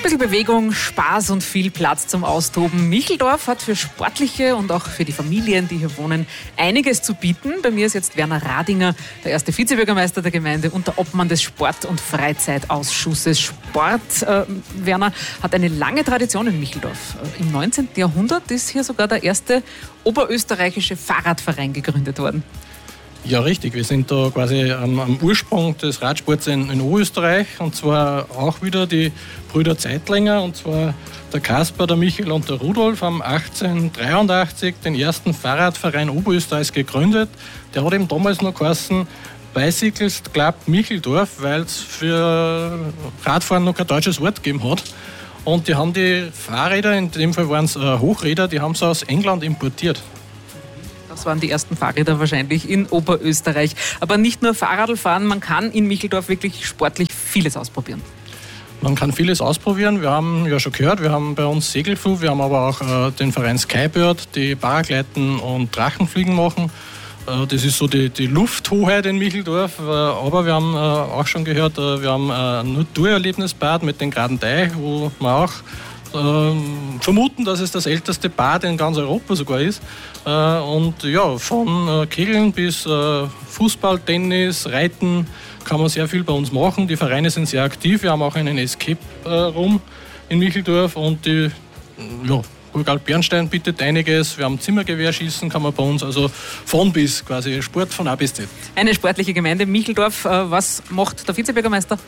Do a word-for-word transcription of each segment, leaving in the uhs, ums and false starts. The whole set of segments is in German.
bisschen Bewegung, Spaß und viel Platz zum Austoben. Micheldorf hat für Sportliche und auch für die Familien, die hier wohnen, einiges zu bieten. Bei mir ist jetzt Werner Radinger, der erste Vizebürgermeister der Gemeinde und der Obmann des Sport- und Freizeitausschusses. Sport, äh, Werner, hat eine lange Tradition in Micheldorf. Im neunzehnten Jahrhundert ist hier sogar der erste oberösterreichische Fahrradverein gegründet worden. Ja, richtig. Wir sind da quasi am, am Ursprung des Radsports in, in Oberösterreich, und zwar auch wieder die Brüder Zeitlinger, und zwar der Kaspar, der Michael und der Rudolf haben achtzehnhundertdreiundachtzig den ersten Fahrradverein Oberösterreichs gegründet. Der hat eben damals noch geheißen Bicycles Club Micheldorf, weil es für Radfahren noch kein deutsches Wort gegeben hat. Und die haben die Fahrräder, in dem Fall waren es äh, Hochräder, die haben sie aus England importiert. Das waren die ersten Fahrräder wahrscheinlich in Oberösterreich. Aber nicht nur Fahrradl fahren, man kann in Micheldorf wirklich sportlich vieles ausprobieren. Man kann vieles ausprobieren. Wir haben ja schon gehört, wir haben bei uns Segelflug, wir haben aber auch äh, den Verein Skybird, die Paragleiten und Drachenfliegen machen. Äh, das ist so die, die Lufthoheit in Micheldorf. Äh, aber wir haben äh, auch schon gehört, äh, wir haben ein Naturerlebnisbad mit dem Geraden Teich, wo man auch Ähm, vermuten, dass es das älteste Bad in ganz Europa sogar ist. Äh, und ja, von äh, Kegeln bis äh, Fußball, Tennis, Reiten kann man sehr viel bei uns machen. Die Vereine sind sehr aktiv. Wir haben auch einen Escape-Raum äh, in Micheldorf, und die ja, Burgalp Bernstein bietet einiges. Wir haben Zimmergewehrschießen, kann man bei uns, also von bis quasi Sport von A bis Z. Eine sportliche Gemeinde Micheldorf. Äh, was macht der Vizebürgermeister?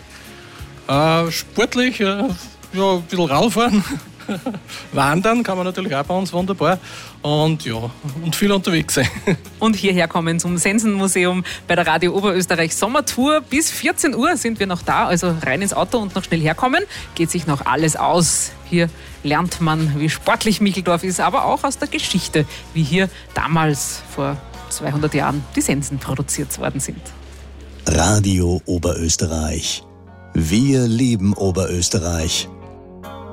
Äh, sportlich, äh, ja, ein bisschen Radfahren, wandern kann man natürlich auch bei uns wunderbar, und ja, und viel unterwegs sein. Und hierher kommen zum Sensenmuseum bei der Radio Oberösterreich Sommertour. Bis vierzehn Uhr sind wir noch da, also rein ins Auto und noch schnell herkommen. Geht sich noch alles aus. Hier lernt man, wie sportlich Micheldorf ist, aber auch aus der Geschichte, wie hier damals vor zweihundert Jahren die Sensen produziert worden sind. Radio Oberösterreich. Wir lieben Oberösterreich.